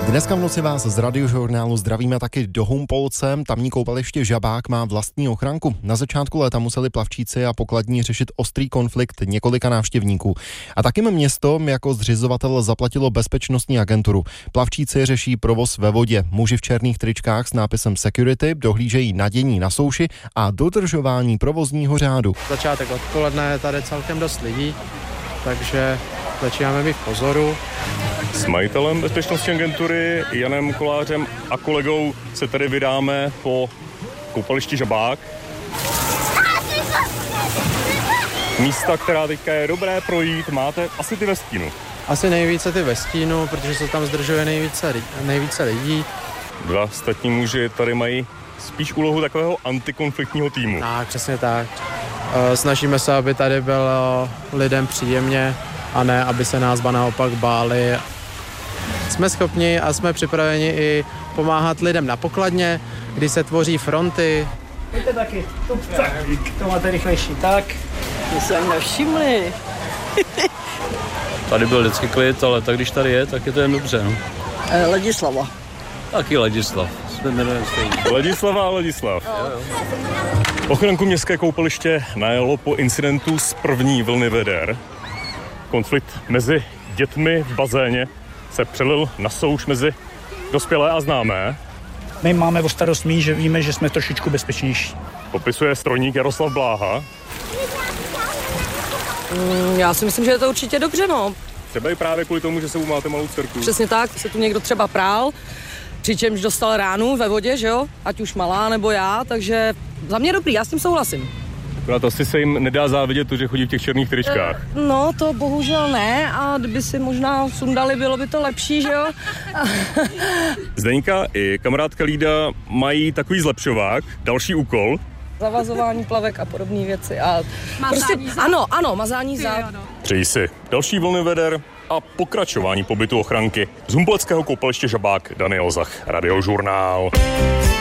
Dneska v noci vás z Radiožurnálu zdravíme taky do Humpolce. Tamní koupaliště Žabák má vlastní ochranku. Na začátku léta museli plavčíci a pokladní řešit ostrý konflikt několika návštěvníků. A taky město jako zřizovatel zaplatilo bezpečnostní agenturu. Plavčíci řeší provoz ve vodě. Muži v černých tričkách s nápisem Security dohlížejí na dění na souši a dodržování provozního řádu. Začátek odpoledne je tady celkem dost lidí, takže začínáme být v pozoru. S majitelem bezpečnostní agentury Janem Kolářem a kolegou se tady vydáme po koupališti Žabák. Místa, která teďka je dobré projít, máte asi ty ve stínu. Asi nejvíce ty ve stínu, protože se tam zdržuje nejvíce lidí. Dva ostatní muži tady mají spíš úlohu takového antikonfliktního týmu. Tak, přesně tak. Snažíme se, aby tady bylo lidem příjemně a ne, aby se nás naopak báli. Jsme schopni a jsme připraveni i pomáhat lidem na pokladně, kdy se tvoří fronty. Pojďte taky, to máte rychlejší, tak. My jsme nevšimli. Tady byl vždycky klid, ale tak když tady je, tak je to jen dobře. No. Ladislava. Taky Ladislav. Ladislava a Ladislav. Jo. Ochranku městské koupaliště najelo po incidentu z první vlny veder. Konflikt mezi dětmi v bazéně se přelil na souš mezi dospělé a známé. My máme o starost mít, že víme, že jsme trošičku bezpečnější. Popisuje strojník Jaroslav Bláha. Já si myslím, že je to určitě dobře, no. Třeba i právě kvůli tomu, že sebou máte malou dcerku. Přesně tak, se tu někdo třeba prál, přičemž dostal ránu ve vodě, že jo? Ať už malá nebo já, takže za mě dobrý, já s tím souhlasím. Akorát asi se jim nedá závidět to, že chodí v těch černých tričkách. No, to bohužel ne a kdyby si možná sundali, bylo by to lepší, že jo? Zdeňka i kamarádka Lída mají takový zlepšovák, další úkol. Zavazování plavek a podobné věci. A prostě, ano, mazání zád. Přeji si další vlny veder a pokračování pobytu ochranky z humpoleckého koupaliště Žabák. Daniel Zach, Radiožurnál.